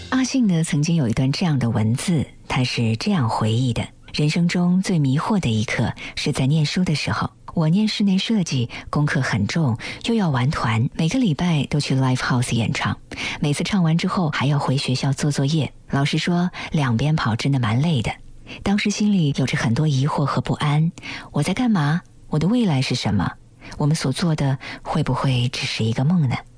阿信呢，曾经有一段这样的文字，他是这样回忆的：人生中最迷惑的一刻是在念书的时候。我念室内设计，功课很重，又要玩团，每个礼拜都去 live house 演唱，每次唱完之后还要回学校做作业。老实说，两边跑真的蛮累的。当时心里有着很多疑惑和不安，我在干嘛？我的未来是什么？我们所做的会不会只是一个梦呢？